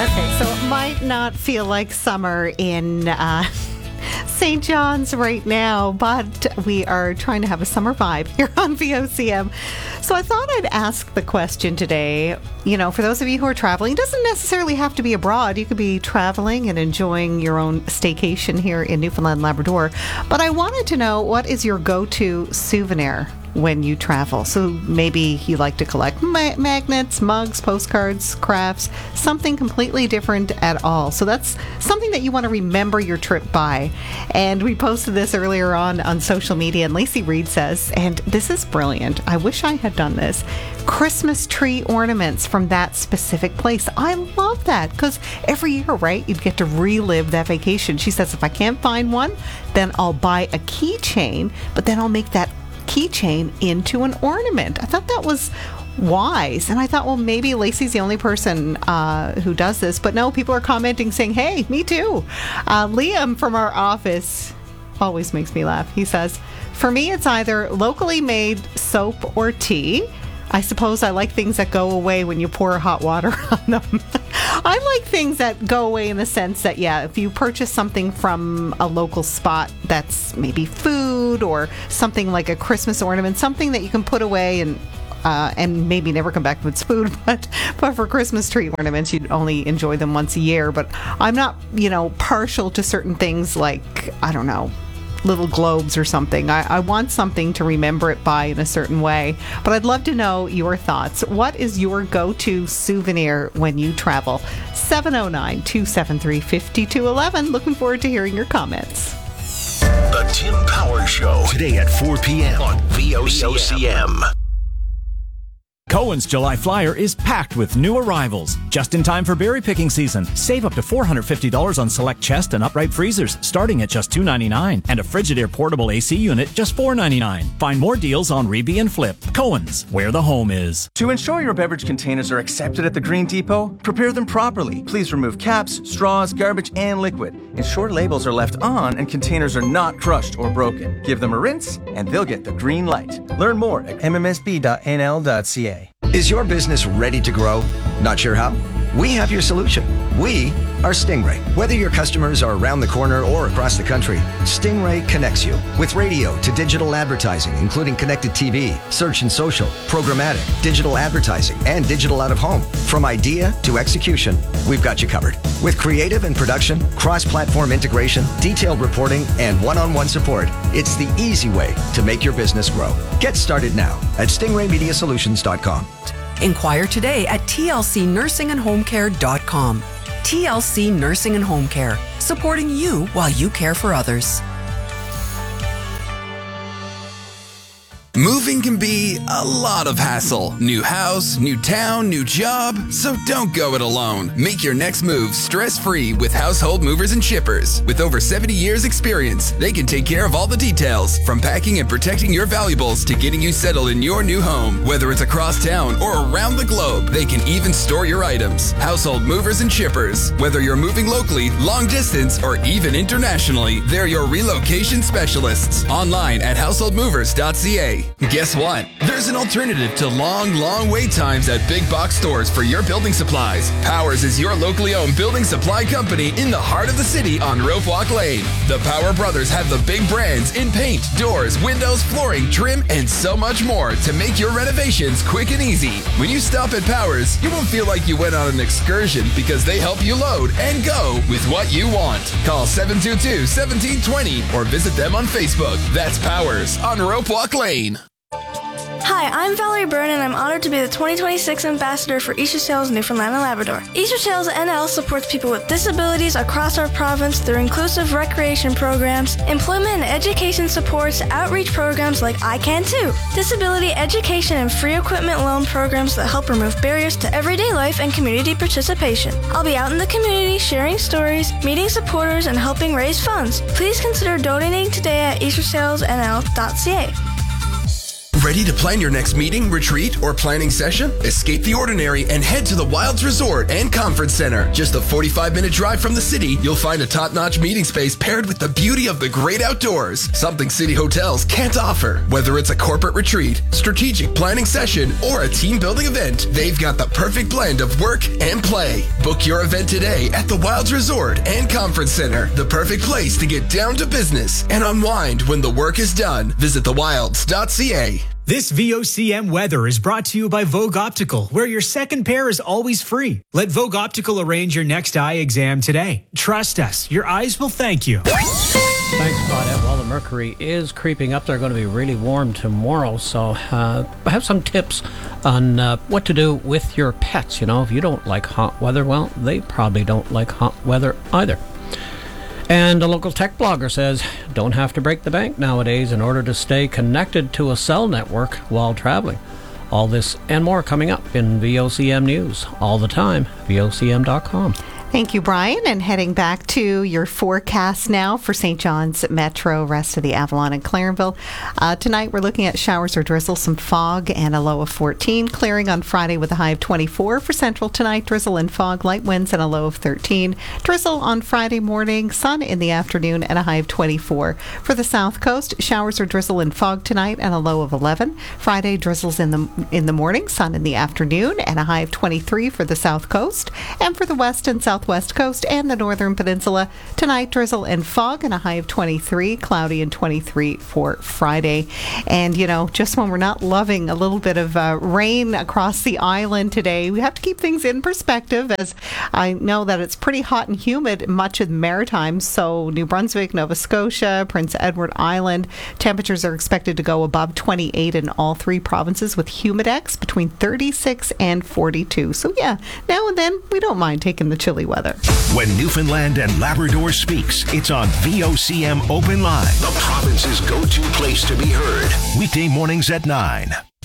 Okay, so it might not feel like summer in St. John's right now, but we are trying to have a summer vibe here on VOCM. So I thought I'd ask the question today, for those of you who are traveling, it doesn't necessarily have to be abroad. You could be traveling and enjoying your own staycation here in Newfoundland, Labrador. But I wanted to know, what is your go-to souvenir when you travel? So maybe you like to collect magnets, mugs, postcards, crafts, something completely different at all. So that's something that you want to remember your trip by. And we posted this earlier on social media, and Lacey Reed says, and this is brilliant, I wish I had done this, Christmas tree ornaments from that specific place. I love that, because every year, right, you'd get to relive that vacation. She says, if I can't find one, then I'll buy a keychain, but then I'll make that keychain into an ornament. I thought that was wise, and I thought, well, maybe Lacey's the only person who does this, but no, people are commenting saying, hey, me too. Liam from our office always makes me laugh. He says, for me, it's either locally made soap or tea. I suppose I like things that go away when you pour hot water on them. I like things that go away in the sense that, if you purchase something from a local spot that's maybe food or something like a Christmas ornament, something that you can put away and maybe never come back to its food, but for Christmas tree ornaments, you'd only enjoy them once a year. But I'm not, partial to certain things like, I don't know, little globes or something. I want something to remember it by in a certain way. But I'd love to know your thoughts. What is your go-to souvenir when you travel? 709-273-5211. Looking forward to hearing your comments. The Tim Power Show. Today at 4 p.m. on VOCM. Cohen's July Flyer is packed with new arrivals. Just in time for berry picking season. Save up to $450 on select chest and upright freezers, starting at just $2.99. And a Frigidaire portable AC unit, just $4.99. Find more deals on Reby and Flip. Cohen's, where the home is. To ensure your beverage containers are accepted at the Green Depot, prepare them properly. Please remove caps, straws, garbage, and liquid. Ensure labels are left on and containers are not crushed or broken. Give them a rinse, and they'll get the green light. Learn more at mmsb.nl.ca. Is your business ready to grow? Not sure how? We have your solution. We are Stingray. Whether your customers are around the corner or across the country, Stingray connects you with radio to digital advertising, including connected TV, search and social, programmatic, digital advertising, and digital out of home. From idea to execution, we've got you covered. With creative and production, cross-platform integration, detailed reporting, and one-on-one support, it's the easy way to make your business grow. Get started now at stingraymediasolutions.com. Inquire today at tlcnursingandhomecare.com. TLC Nursing and Home Care, supporting you while you care for others. Moving can be a lot of hassle. New house, new town, new job. So don't go it alone. Make your next move stress-free with Household Movers and Shippers. With over 70 years experience, they can take care of all the details, from packing and protecting your valuables to getting you settled in your new home. Whether it's across town or around the globe, they can even store your items. Household Movers and Shippers. Whether you're moving locally, long distance, or even internationally, they're your relocation specialists. Online at householdmovers.ca. Guess what? There's an alternative to long wait times at big box stores for your building supplies. Powers is your locally owned building supply company in the heart of the city on Rope Walk Lane. The Power Brothers have the big brands in paint, doors, windows, flooring, trim, and so much more to make your renovations quick and easy. When you stop at Powers, you won't feel like you went on an excursion because they help you load and go with what you want. Call 722-1720 or visit them on Facebook. That's Powers on Rope Walk Lane. Hi, I'm Valerie Byrne, and I'm honored to be the 2026 Ambassador for Easter Sales Newfoundland and Labrador. Easter Sales NL supports people with disabilities across our province through inclusive recreation programs, employment and education supports, outreach programs like I Can Too, disability education and free equipment loan programs that help remove barriers to everyday life and community participation. I'll be out in the community sharing stories, meeting supporters, and helping raise funds. Please consider donating today at eastersalesnl.ca. Ready to plan your next meeting, retreat, or planning session? Escape the ordinary and head to the Wilds Resort and Conference Center. Just a 45-minute drive from the city, you'll find a top-notch meeting space paired with the beauty of the great outdoors, something city hotels can't offer. Whether it's a corporate retreat, strategic planning session, or a team-building event, they've got the perfect blend of work and play. Book your event today at the Wilds Resort and Conference Center, the perfect place to get down to business and unwind when the work is done. Visit thewilds.ca. This VOCM weather is brought to you by Vogue Optical, where your second pair is always free. Let Vogue Optical arrange your next eye exam today. Trust us, your eyes will thank you. Thanks, Claudette. Well, the mercury is creeping up. They're going to be really warm tomorrow, so I have some tips on what to do with your pets. You know, if you don't like hot weather, well, they probably don't like hot weather either. And a local tech blogger says, don't have to break the bank nowadays in order to stay connected to a cell network while traveling. All this and more coming up in VOCM News. All the time, VOCM.com. Thank you, Brian. And heading back to your forecast now for St. John's Metro, rest of the Avalon and Clarenville. Tonight we're looking at showers or drizzle, some fog, and a low of 14. Clearing on Friday with a high of 24. For Central tonight, drizzle and fog, light winds, and a low of 13. Drizzle on Friday morning, sun in the afternoon, and a high of 24. For the South Coast, showers or drizzle and fog tonight, and a low of 11. Friday, drizzles in the morning, sun in the afternoon, and a high of 23 for the South Coast. And for the West and Southwest Coast and the Northern Peninsula, tonight drizzle and fog and a high of 23, cloudy and 23 for Friday. And, you know, just when we're not loving a little bit of rain across the island today, we have to keep things in perspective, as I know that it's pretty hot and humid in much of the Maritimes. So New Brunswick, Nova Scotia, Prince Edward Island, temperatures are expected to go above 28 in all three provinces, with humidex between 36 and 42. So yeah, now and then we don't mind taking the chilly weather. When Newfoundland and Labrador speaks, it's on VOCM Open Line, the province's go-to place to be heard. Weekday mornings at 9.